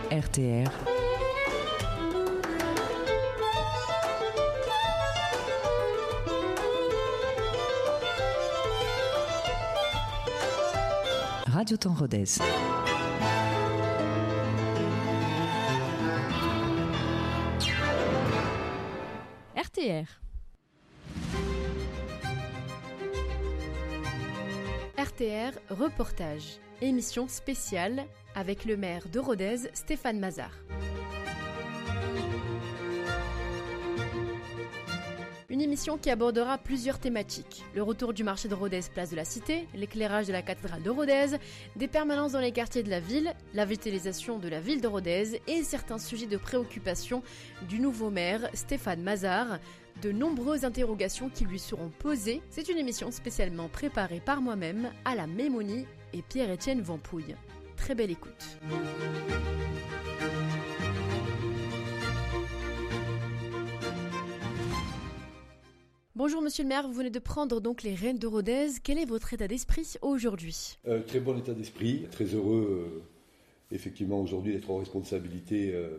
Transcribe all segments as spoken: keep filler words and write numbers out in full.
R T R. Radio Temps Rodez. R T R. R T R Reportage, émission spéciale avec le maire de Rodez, Stéphane Mazard. Une émission qui abordera plusieurs thématiques. Le retour du marché de Rodez, place de la Cité, l'éclairage de la cathédrale de Rodez, des permanences dans les quartiers de la ville, la végétalisation de la ville de Rodez et certains sujets de préoccupation du nouveau maire, Stéphane Mazard. De nombreuses interrogations qui lui seront posées. C'est une émission spécialement préparée par moi-même, Ala Mémoni et Pierre-Étienne Vampouille. Très belle écoute. Bonjour Monsieur le maire, vous venez de prendre donc les rênes de Rodez. Quel est votre état d'esprit aujourd'hui ? euh, Très bon état d'esprit, très heureux euh, effectivement aujourd'hui d'être en responsabilité euh,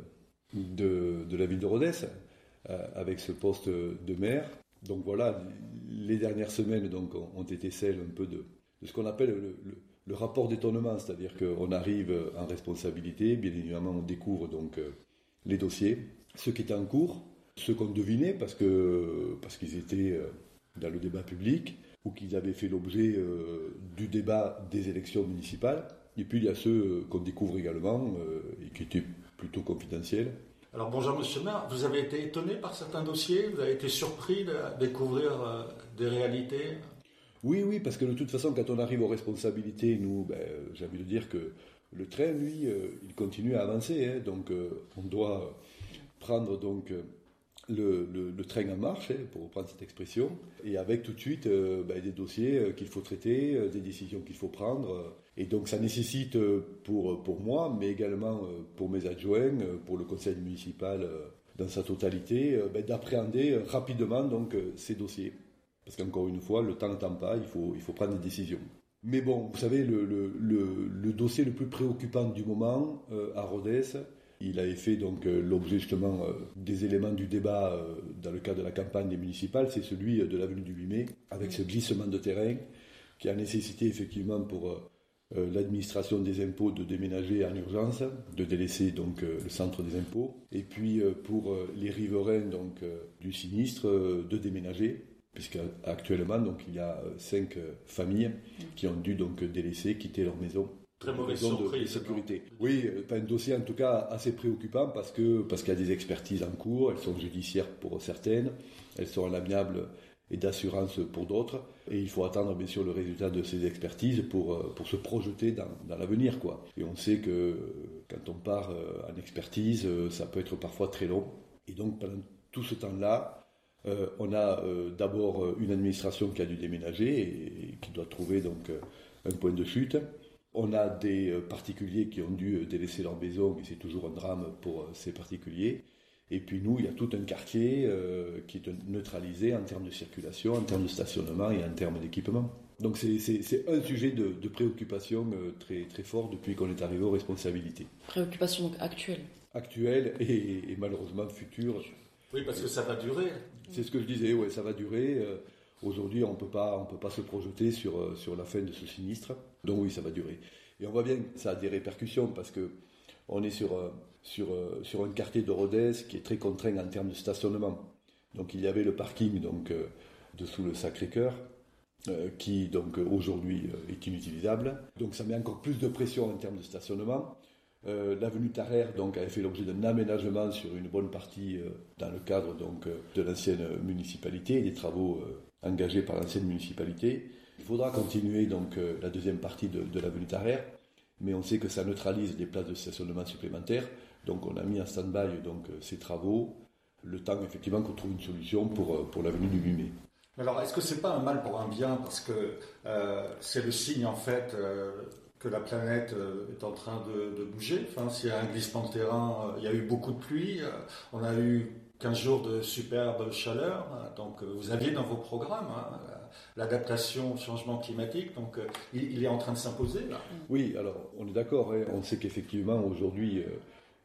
de, de la ville de Rodez euh, avec ce poste de maire. Donc voilà, les dernières semaines donc, ont été celles un peu de, de ce qu'on appelle le, le, le rapport d'étonnement, c'est-à-dire qu'on arrive en responsabilité, bien évidemment on découvre donc euh, les dossiers, ce qui était en cours, ceux qu'on devinait parce que parce qu'ils étaient dans le débat public ou qu'ils avaient fait l'objet euh, du débat des élections municipales. Et puis il y a ceux qu'on découvre également euh, et qui étaient plutôt confidentiels. Alors bonjour Monsieur le maire, vous avez été étonné par certains dossiers, vous avez été surpris de découvrir euh, des réalités ? Oui, oui, parce que de toute façon quand on arrive aux responsabilités, nous, ben, j'ai envie de dire que le train, lui, euh, il continue à avancer, hein, donc euh, on doit prendre donc euh, Le, le, le train en marche, hein, pour reprendre cette expression, et avec tout de suite euh, ben, des dossiers euh, qu'il faut traiter, euh, des décisions qu'il faut prendre. Euh, et donc ça nécessite euh, pour, pour moi, mais également euh, pour mes adjoints, euh, pour le conseil municipal euh, dans sa totalité, euh, ben, d'appréhender euh, rapidement donc, euh, ces dossiers. Parce qu'encore une fois, le temps n'attend pas, il faut, il faut prendre des décisions. Mais bon, vous savez, le, le, le, le dossier le plus préoccupant du moment euh, à Rodez, il avait fait donc euh, l'objet justement euh, des éléments du débat euh, dans le cadre de la campagne des municipales, c'est celui de l'avenue du huit mai, avec ce glissement de terrain qui a nécessité effectivement pour euh, l'administration des impôts de déménager en urgence, de délaisser donc euh, le centre des impôts, et puis euh, pour euh, les riverains donc euh, du sinistre euh, de déménager, puisqu'actuellement donc il y a euh, cinq euh, familles qui ont dû donc délaisser, quitter leur maison. Très mauvaise surprise. De sécurité. Oui, pas un dossier en tout cas assez préoccupant parce que parce qu'il y a des expertises en cours, elles sont judiciaires pour certaines, elles sont à l'amiable et d'assurance pour d'autres, et il faut attendre bien sûr le résultat de ces expertises pour pour se projeter dans dans l'avenir quoi. Et on sait que quand on part en expertise, ça peut être parfois très long. Et donc pendant tout ce temps-là, euh, on a euh, d'abord une administration qui a dû déménager et, et qui doit trouver donc un point de chute. On a des particuliers qui ont dû délaisser leur maison, et c'est toujours un drame pour ces particuliers. Et puis nous, il y a tout un quartier euh, qui est neutralisé en termes de circulation, en termes de stationnement et en termes d'équipement. Donc c'est, c'est, c'est un sujet de, de préoccupation euh, très, très fort depuis qu'on est arrivé aux responsabilités. Préoccupation donc actuelle. Actuelle et, et malheureusement future. Oui, parce que ça va durer. C'est ce que je disais, ouais, ça va durer. Euh, Aujourd'hui, on peut pas, on peut pas se projeter sur sur la fin de ce sinistre. Donc oui, ça va durer. Et on voit bien que ça a des répercussions parce que on est sur sur sur un quartier de Rodez qui est très contraint en termes de stationnement. Donc il y avait le parking donc euh, dessous le Sacré-Cœur euh, qui donc aujourd'hui euh, est inutilisable. Donc ça met encore plus de pression en termes de stationnement. Euh, l'avenue Tarère donc avait fait l'objet d'un aménagement sur une bonne partie euh, dans le cadre donc euh, de l'ancienne municipalité et des travaux euh, engagés par l'ancienne municipalité. Il faudra continuer donc euh, la deuxième partie de, de l'avenue Tarère, mais on sait que ça neutralise des places de stationnement supplémentaires, donc on a mis en stand-by donc euh, ces travaux, le temps effectivement qu'on trouve une solution pour euh, pour l'avenue du huit mai. Alors est-ce que c'est pas un mal pour un bien parce que euh, c'est le signe en fait euh, que la planète est en train de, de bouger. Enfin, s'il y a un glissement de terrain, il y a eu beaucoup de pluie, on a eu quinze jours de superbe chaleur, donc vous aviez dans vos programmes hein, l'adaptation au changement climatique, donc il, il est en train de s'imposer là. Oui, alors on est d'accord, hein, on sait qu'effectivement aujourd'hui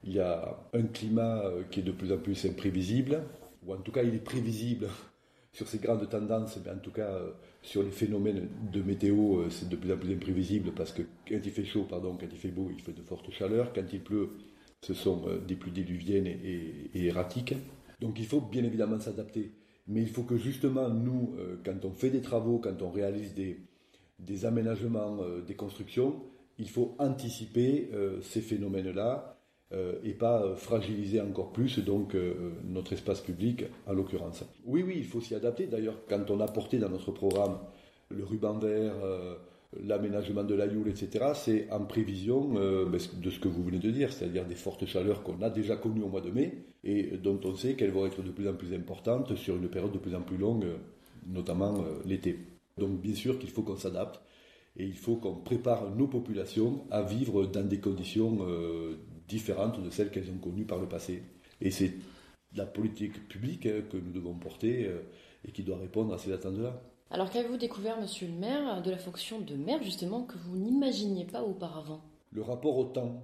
il y a un climat qui est de plus en plus imprévisible, ou en tout cas il est prévisible sur ces grandes tendances, mais en tout cas sur les phénomènes de météo, c'est de plus en plus imprévisible parce que quand il fait chaud, pardon, quand il fait beau, il fait de fortes chaleurs, quand il pleut, ce sont des pluies diluviennes et, et, et erratiques. Donc il faut bien évidemment s'adapter, mais il faut que justement nous, quand on fait des travaux, quand on réalise des, des aménagements, des constructions, il faut anticiper ces phénomènes-là, Euh, et pas euh, fragiliser encore plus donc euh, notre espace public en l'occurrence. Oui, oui, il faut s'y adapter. D'ailleurs, quand on a porté dans notre programme le ruban vert, euh, l'aménagement de la Youle, et cetera, c'est en prévision euh, de ce que vous venez de dire, c'est-à-dire des fortes chaleurs qu'on a déjà connues au mois de mai et dont on sait qu'elles vont être de plus en plus importantes sur une période de plus en plus longue, notamment euh, l'été. Donc bien sûr qu'il faut qu'on s'adapte et il faut qu'on prépare nos populations à vivre dans des conditions euh, différentes de celles qu'elles ont connues par le passé. Et c'est la politique publique que nous devons porter et qui doit répondre à ces attentes-là. Alors qu'avez-vous découvert, monsieur le maire, de la fonction de maire, justement, que vous n'imaginiez pas auparavant ? Le rapport au temps.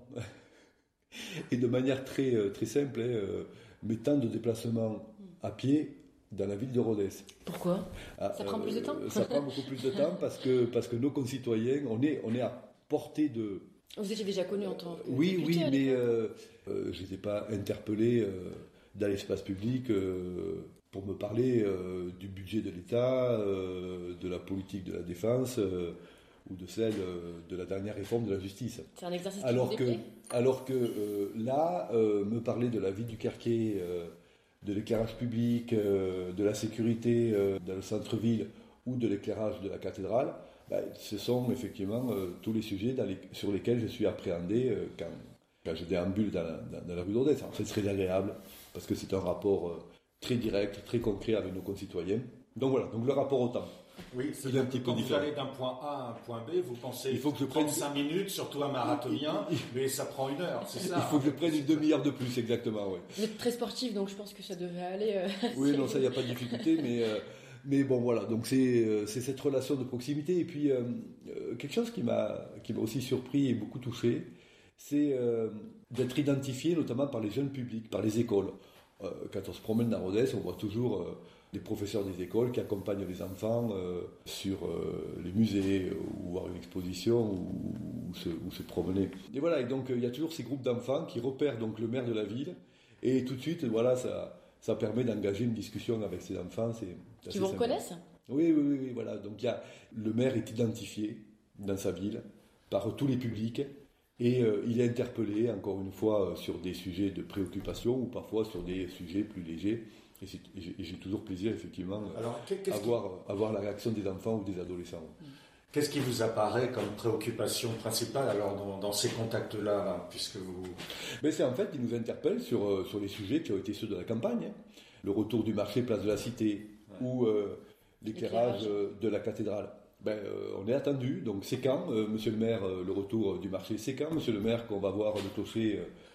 Et de manière très, très simple, hein, mes temps de déplacement à pied dans la ville de Rodez. Pourquoi ? ah, Ça prend plus de temps ? euh, Ça prend beaucoup plus de temps parce que, parce que nos concitoyens, on est, on est à portée de... Vous étiez déjà connu en tant que Oui, député, oui, à mais l'époque. euh, euh, je n'étais pas interpellé euh, dans l'espace public euh, pour me parler euh, du budget de l'État, euh, de la politique de la défense euh, ou de celle euh, de la dernière réforme de la justice. C'est un exercice qui Alors vous que, déplaît ? alors que euh, là, euh, me parler de la vie du quartier, euh, de l'éclairage public, euh, de la sécurité euh, dans le centre-ville ou de l'éclairage de la cathédrale, ben, ce sont effectivement euh, tous les sujets dans les, sur lesquels je suis appréhendé euh, quand, quand je déambule dans la, dans, dans la rue d'Odès. En fait, c'est très agréable parce que c'est un rapport euh, très direct, très concret avec nos concitoyens. Donc voilà, donc le rapport au temps. Oui, il est un petit peu quand vous différent. allez d'un point A à un point B, vous pensez Il faut que je prendre prenne cinq minutes, surtout un marathonien, mais ça prend une heure, c'est ça. Il faut que je prenne une demi-heure de plus, exactement, oui. Vous êtes très sportif, donc je pense que ça devrait aller. euh, Oui, si non, vous- ça, il n'y a pas de difficulté, mais, euh, mais bon, voilà. Donc, c'est, euh, c'est cette relation de proximité. Et puis, euh, euh, quelque chose qui m'a, qui m'a aussi surpris et beaucoup touché, c'est euh, d'être identifié, notamment par les jeunes publics, par les écoles. Euh, quand on se promène dans Rodez, on voit toujours euh, des professeurs des écoles qui accompagnent les enfants euh, sur euh, les musées, euh, ou voir une exposition, ou, ou, se, ou se promener. Et voilà, et donc, euh, il y a toujours ces groupes d'enfants qui repèrent donc le maire de la ville. Et tout de suite, voilà, ça... Ça permet d'engager une discussion avec ces enfants. C'est, c'est Qui assez vous sympa. reconnaissent ? Oui, oui, oui, oui, voilà. Donc il y a, le maire est identifié dans sa ville par tous les publics et euh, il est interpellé, encore une fois, euh, sur des sujets de préoccupation ou parfois sur des sujets plus légers. Et, c'est, et j'ai, et j'ai toujours plaisir, effectivement, Alors, qu'est- qu'est-ce à voir, à voir la réaction des enfants ou des adolescents. Qu'est-ce qui vous apparaît comme préoccupation principale alors dans, dans ces contacts-là, là, puisque vous... Mais c'est en fait, ils nous interpellent sur, euh, sur les sujets qui ont été ceux de la campagne. Hein. Le retour du marché place de la Cité ouais. ou euh, l'éclairage, l'éclairage euh, de la cathédrale. Ben, euh, on est attendu. Donc c'est quand, euh, monsieur le maire, euh, le retour du marché, c'est quand, monsieur le maire, qu'on va voir le clocher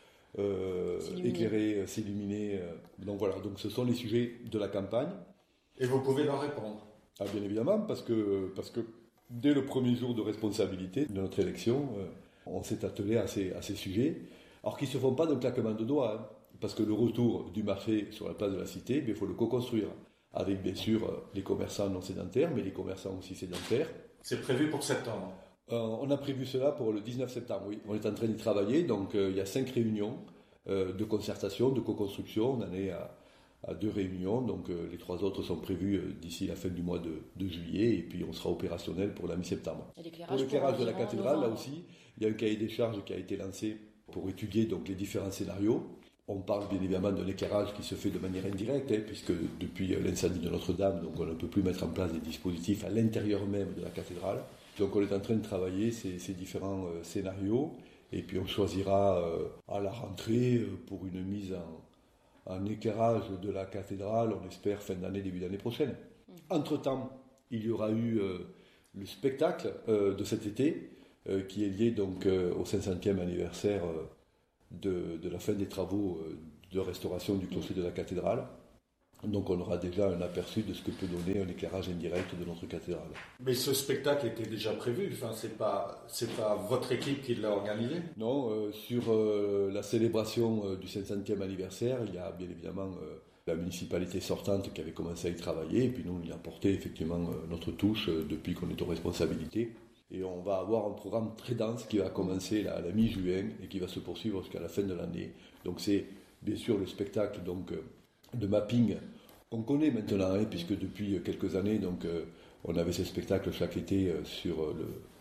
euh, éclairé, euh, s'illuminer. Euh. Donc voilà, donc ce sont les sujets de la campagne. Et vous pouvez leur répondre ? Ah, bien évidemment, parce que... Parce que dès le premier jour de responsabilité de notre élection, euh, on s'est attelé à ces, à ces sujets, alors qu'ils ne se font pas d'un claquement de doigts, hein, parce que le retour du marché sur la place de la Cité, il faut le co-construire, avec bien sûr euh, les commerçants non sédentaires, mais les commerçants aussi sédentaires. C'est prévu pour septembre ? euh, On a prévu cela pour le dix-neuf septembre, oui. On est en train d'y travailler, donc euh, il y a cinq réunions euh, de concertation, de co-construction, on en est à... à deux réunions, donc euh, les trois autres sont prévues euh, d'ici la fin du mois de, de juillet, et puis on sera opérationnel pour la mi-septembre. L'éclairage pour l'éclairage pour de la cathédrale, là aussi, il y a un cahier des charges qui a été lancé pour étudier donc, les différents scénarios. On parle bien évidemment d'un éclairage qui se fait de manière indirecte, hein, puisque depuis l'incendie de Notre-Dame, donc on ne peut plus mettre en place des dispositifs à l'intérieur même de la cathédrale. Donc on est en train de travailler ces, ces différents euh, scénarios, et puis on choisira euh, à la rentrée euh, pour une mise en un éclairage de la cathédrale, on espère fin d'année, début d'année prochaine. Entre-temps, il y aura eu euh, le spectacle euh, de cet été, euh, qui est lié donc euh, au cinq centième anniversaire euh, de, de la fin des travaux euh, de restauration du clocher de la cathédrale. Donc on aura déjà un aperçu de ce que peut donner un éclairage indirect de notre cathédrale. Mais ce spectacle était déjà prévu, enfin, c'est pas, c'est pas votre équipe qui l'a organisé? Non, euh, sur euh, la célébration euh, du cinq centième anniversaire, il y a bien évidemment euh, la municipalité sortante qui avait commencé à y travailler, et puis nous, on y a apporté effectivement euh, notre touche euh, depuis qu'on est aux responsabilités. Et on va avoir un programme très dense qui va commencer à la mi-juin et qui va se poursuivre jusqu'à la fin de l'année. Donc c'est bien sûr le spectacle donc, euh, de mapping. On connaît maintenant, hein, puisque depuis quelques années, donc, euh, on avait ce spectacle chaque été euh, sur euh,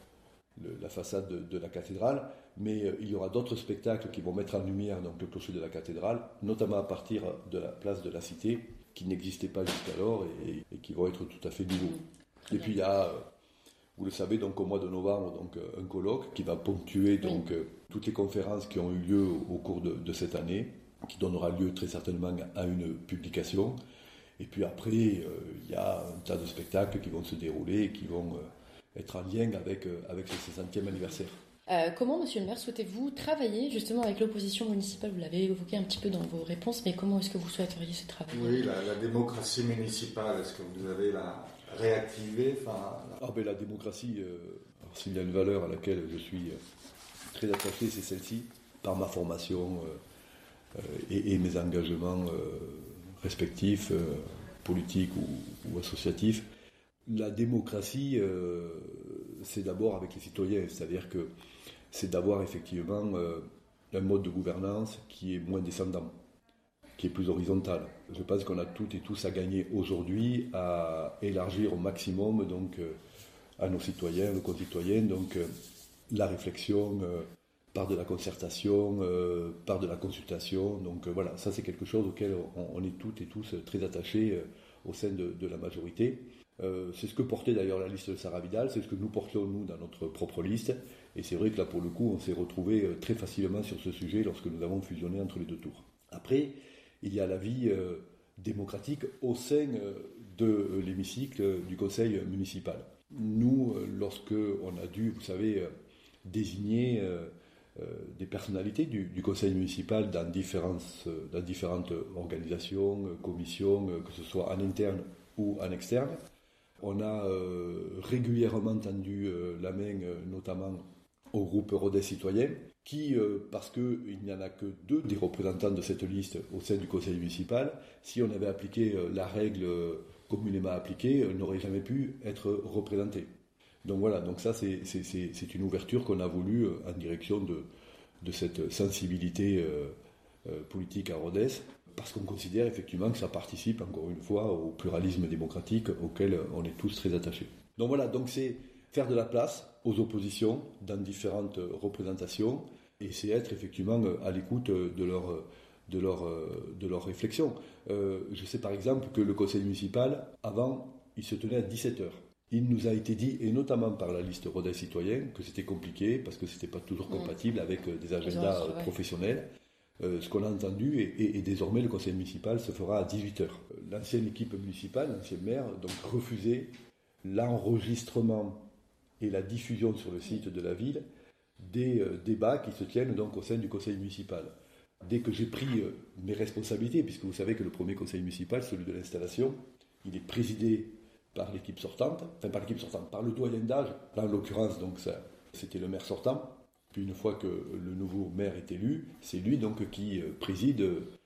le, le, la façade de, de la cathédrale, mais euh, il y aura d'autres spectacles qui vont mettre en lumière donc, le clocher de la cathédrale, notamment à partir de la place de la Cité, qui n'existait pas jusqu'alors et, et qui vont être tout à fait nouveaux. Et puis il y a, euh, vous le savez, donc, au mois de novembre, donc, euh, un colloque qui va ponctuer donc, euh, toutes les conférences qui ont eu lieu au, au cours de, de cette année, qui donnera lieu très certainement à une publication. Et puis après, euh, il y a un tas de spectacles qui vont se dérouler et qui vont euh, être en lien avec, euh, avec ce soixantième anniversaire. Euh, comment, monsieur le maire, souhaitez-vous travailler justement avec l'opposition municipale? Vous l'avez évoqué un petit peu dans vos réponses, mais comment est-ce que vous souhaiteriez ce travail? Oui, la, la démocratie municipale, est-ce que vous avez la réactivée? Enfin, la... Ah ben, la démocratie, euh, alors, s'il y a une valeur à laquelle je suis euh, très attaché, c'est celle-ci, par ma formation euh, euh, et, et mes engagements euh, respectifs, euh, politiques ou, ou associatifs. La démocratie, euh, c'est d'abord avec les citoyens, c'est-à-dire que c'est d'avoir effectivement euh, un mode de gouvernance qui est moins descendant, qui est plus horizontal. Je pense qu'on a toutes et tous à gagner aujourd'hui à élargir au maximum donc, euh, à nos citoyens, nos concitoyens, donc euh, la réflexion euh, par de la concertation, euh, par de la consultation. Donc euh, voilà, ça c'est quelque chose auquel on, on est toutes et tous très attachés euh, au sein de, de la majorité. Euh, c'est ce que portait d'ailleurs la liste de Sarah Vidal, c'est ce que nous portions nous dans notre propre liste. Et c'est vrai que là pour le coup on s'est retrouvés très facilement sur ce sujet lorsque nous avons fusionné entre les deux tours. Après, il y a la vie euh, démocratique au sein euh, de euh, l'hémicycle du conseil municipal. Nous, euh, lorsque on a dû, vous savez, euh, désigner euh, euh, des personnalités du, du conseil municipal dans différentes, euh, dans différentes organisations, euh, commissions, euh, que ce soit en interne ou en externe, on a euh, régulièrement tendu euh, la main, euh, notamment au groupe Rodez Citoyen, qui, euh, parce qu'il n'y en a que deux des représentants de cette liste au sein du conseil municipal, si on avait appliqué euh, la règle euh, communément appliquée, euh, n'aurait jamais pu être représenté. Donc voilà, donc ça c'est, c'est, c'est, c'est une ouverture qu'on a voulu euh, en direction de, de cette sensibilité euh, euh, politique à Rodez, parce qu'on considère effectivement que ça participe encore une fois au pluralisme démocratique auquel on est tous très attachés. Donc voilà, donc c'est faire de la place aux oppositions dans différentes représentations et c'est être effectivement à l'écoute de leur, de leur, de leur réflexion. Euh, je sais par exemple que le conseil municipal, avant, il se tenait à dix-sept heures. Il nous a été dit, et notamment par la liste Rodez Citoyen, que c'était compliqué parce que c'était pas toujours compatible avec des agendas professionnels. Euh, ce qu'on a entendu, et, et, et désormais le conseil municipal se fera à dix-huit heures. L'ancienne équipe municipale, l'ancien maire, donc refusait l'enregistrement et la diffusion sur le site de la ville des euh, débats qui se tiennent donc au sein du conseil municipal. Dès que j'ai pris euh, mes responsabilités, puisque vous savez que le premier conseil municipal, celui de l'installation, il est présidé par l'équipe sortante, enfin par l'équipe sortante, par le doyen d'âge, là en l'occurrence donc ça, c'était le maire sortant. Puis une fois que le nouveau maire est élu, c'est lui donc qui préside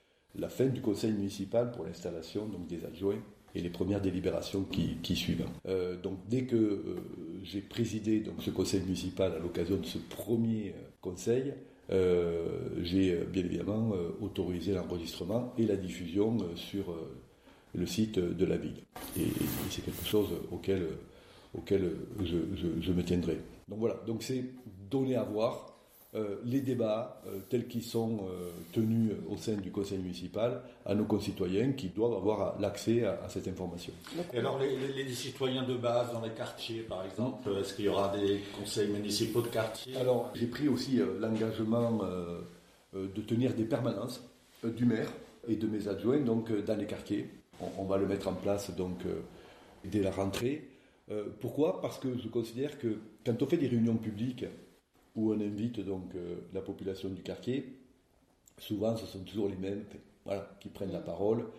la fin du conseil municipal pour l'installation donc des adjoints et les premières délibérations qui, qui suivent. Euh, donc dès que euh, j'ai présidé donc ce conseil municipal à l'occasion de ce premier conseil, euh, j'ai bien évidemment euh, autorisé l'enregistrement et la diffusion euh, sur euh, le site de la ville. Et, et c'est quelque chose auquel auquel je, je, je me tiendrai. Donc voilà, donc c'est donner à voir euh, les débats euh, tels qu'ils sont euh, tenus au sein du conseil municipal à nos concitoyens qui doivent avoir l'accès à, à cette information. Et alors les, les, les citoyens de base dans les quartiers par exemple, est-ce qu'il y aura des conseils municipaux de quartier? Alors j'ai pris aussi euh, l'engagement euh, euh, de tenir des permanences euh, du maire et de mes adjoints donc, euh, dans les quartiers. On, on va le mettre en place donc, euh, dès la rentrée. Euh, pourquoi ? Parce que je considère que quand on fait des réunions publiques où on invite donc euh, la population du quartier, souvent ce sont toujours les mêmes voilà, qui prennent la parole.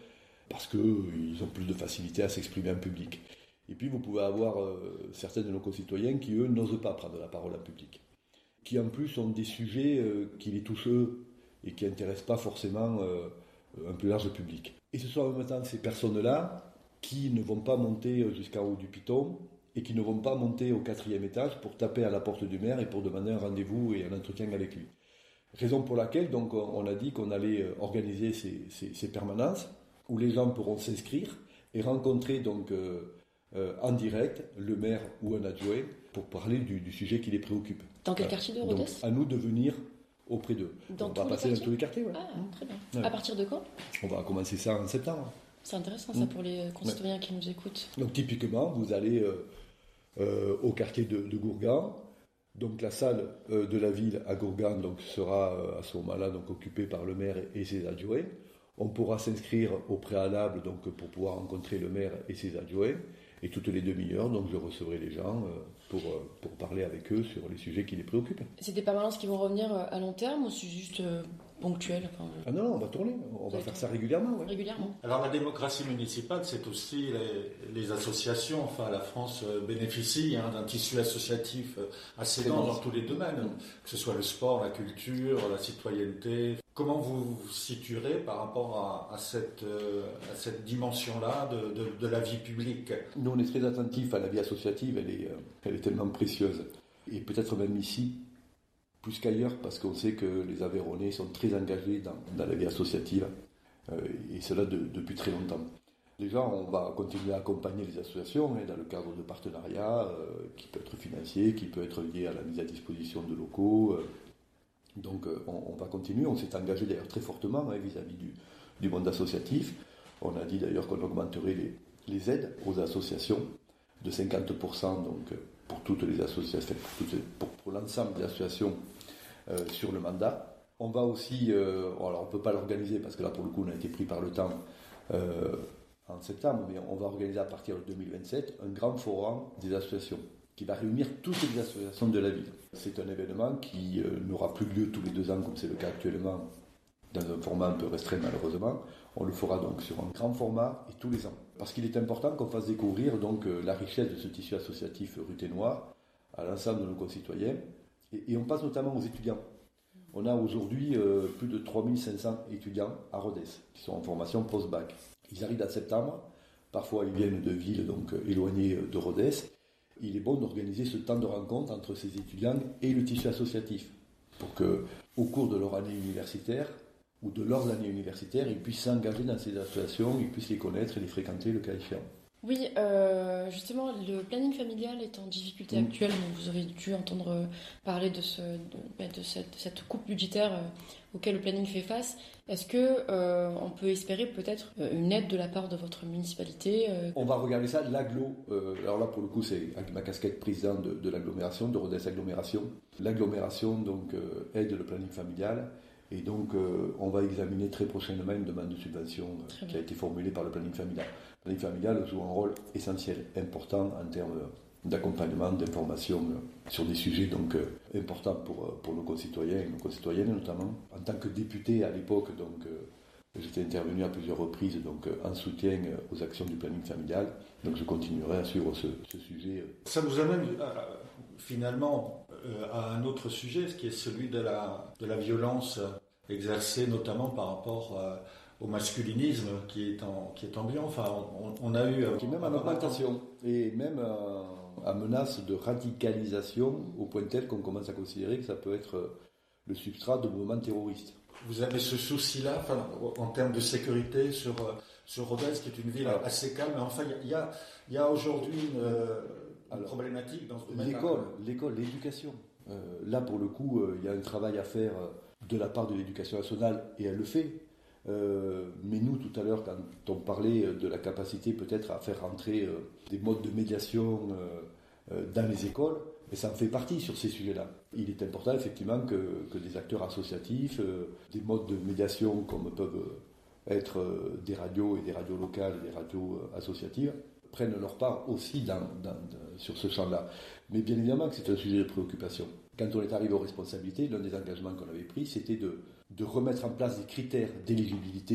parce qu'ils ont plus de facilité à s'exprimer en public. Et puis vous pouvez avoir euh, certains de nos concitoyens qui, eux, n'osent pas prendre la parole en public, qui en plus ont des sujets euh, qui les touchent eux et qui n'intéressent pas forcément euh, un plus large public. Et ce sont en même temps ces personnes-là qui ne vont pas monter jusqu'en haut du piton et qui ne vont pas monter au quatrième étage pour taper à la porte du maire et pour demander un rendez-vous et un entretien avec lui. Raison pour laquelle donc, on a dit qu'on allait organiser ces, ces, ces permanences où les gens pourront s'inscrire et rencontrer donc, euh, euh, en direct le maire ou un adjoint pour parler du, du sujet qui les préoccupe. Dans quel quartier de Rodez ? Donc à nous de venir auprès d'eux. Dans on va tous passer les dans tous les quartiers. Ouais. Ah, très bien. Ouais. À partir de quand ? On va commencer ça en septembre. C'est intéressant ça mmh. pour les concitoyens ouais. qui nous écoutent. Donc typiquement, vous allez euh, euh, au quartier de, de Gourgan. Donc la salle euh, de la ville à Gourgan donc, sera euh, à ce moment-là donc, occupée par le maire et ses adjoints. On pourra s'inscrire au préalable donc, pour pouvoir rencontrer le maire et ses adjoints. Et toutes les demi-heures, donc je recevrai les gens euh, pour, euh, pour parler avec eux sur les sujets qui les préoccupent. C'est des permanences qui vont revenir à long terme ou c'est juste euh, ponctuel enfin, Ah non, non, on va tourner, on va faire ça régulièrement. Ouais. Régulièrement. Alors la démocratie municipale, c'est aussi les, les associations. Enfin, la France bénéficie hein, d'un tissu associatif assez dense dans tous les domaines, que ce soit le sport, la culture, la citoyenneté. Comment vous vous situerez par rapport à, à, cette, euh, à cette dimension-là de, de, de la vie publique ? Nous, on est très attentifs à la vie associative, elle est, elle est tellement précieuse. Et peut-être même ici, plus qu'ailleurs, parce qu'on sait que les Aveyronnais sont très engagés dans, dans la vie associative, euh, et cela de, depuis très longtemps. Déjà, on va continuer à accompagner les associations hein, dans le cadre de partenariats, euh, qui peut être financier, qui peut être lié à la mise à disposition de locaux. Euh, donc, euh, on, on va continuer. On s'est engagé d'ailleurs très fortement hein, vis-à-vis du, du monde associatif. On a dit d'ailleurs qu'on augmenterait les, les aides aux associations de cinquante pour cent donc, pour toutes les associations, pour, toutes, pour, pour l'ensemble des associations euh, sur le mandat. On va aussi, euh, alors on ne peut pas l'organiser parce que là pour le coup on a été pris par le temps euh, en septembre, mais on va organiser à partir de deux mille vingt-sept un grand forum des associations qui va réunir toutes les associations de la ville. C'est un événement qui euh, n'aura plus lieu tous les deux ans comme c'est le cas actuellement dans un format un peu restreint malheureusement. On le fera donc sur un grand format et tous les ans. Parce qu'il est important qu'on fasse découvrir donc euh, la richesse de ce tissu associatif ruthénois à l'ensemble de nos concitoyens. Et, et on passe notamment aux étudiants. On a aujourd'hui euh, plus de trois mille cinq cents étudiants à Rodez qui sont en formation post-bac. Ils arrivent en septembre, parfois ils viennent de villes donc, euh, éloignées de Rodez. Il est bon d'organiser ce temps de rencontre entre ces étudiants et le tissu associatif pour qu'au cours de leur année universitaire ou de leurs années universitaires, ils puissent s'engager dans ces associations, ils puissent les connaître et les fréquenter le cas échéant. Oui, euh, justement, le planning familial est en difficulté mmh. actuelle, donc vous aurez dû entendre parler de, ce, de, de, cette, de cette coupe budgétaire euh, auquel le planning fait face. Est-ce qu'on euh, peut espérer peut-être une aide de la part de votre municipalité euh... On va regarder ça de l'agglo. Euh, alors là, pour le coup, c'est avec ma casquette président de, de l'agglomération, de Rodez Agglomération. L'agglomération donc, euh, aide le planning familial. Et donc, euh, on va examiner très prochainement une demande de subvention euh, qui a été formulée par le planning familial. Le planning familial joue un rôle essentiel, important en termes d'accompagnement, d'information euh, sur des sujets donc, euh, importants pour, euh, pour nos concitoyens et nos concitoyennes notamment. En tant que député à l'époque, donc, euh, j'étais intervenu à plusieurs reprises donc, euh, en soutien euh, aux actions du planning familial. Donc, je continuerai à suivre ce, ce sujet. Euh. Ça nous amène euh, finalement euh, à un autre sujet, ce qui est celui de la, de la violence exercée notamment par rapport euh, au masculinisme qui est en, qui est ambiant. Enfin, on, on a eu... Euh, qui est même en augmentation et même euh, à menace de radicalisation au point tel qu'on commence à considérer que ça peut être euh, le substrat de mouvements terroristes. Vous avez ce souci-là enfin, en termes de sécurité sur, sur Rodez, qui est une ville Alors, assez calme, mais enfin, il y a, y a aujourd'hui une, une alors, problématique dans ce domaine. L'école, l'école, l'éducation. Euh, là, pour le coup, il euh, y a un travail à faire de la part de l'éducation nationale, et elle le fait. Euh, mais nous, tout à l'heure, quand on parlait de la capacité peut-être à faire rentrer euh, des modes de médiation euh, euh, dans les écoles, et ça en fait partie sur ces sujets-là. Il est important effectivement que, que des acteurs associatifs, euh, des modes de médiation comme peuvent être euh, des radios et des radios locales et des radios euh, associatives, prennent leur part aussi dans, dans, dans, sur ce champ-là. Mais bien évidemment que c'est un sujet de préoccupation. Quand on est arrivé aux responsabilités, l'un des engagements qu'on avait pris, c'était de, de remettre en place des critères d'éligibilité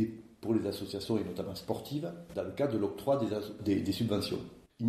pour les associations et notamment sportives dans le cadre de l'octroi des, des, des subventions.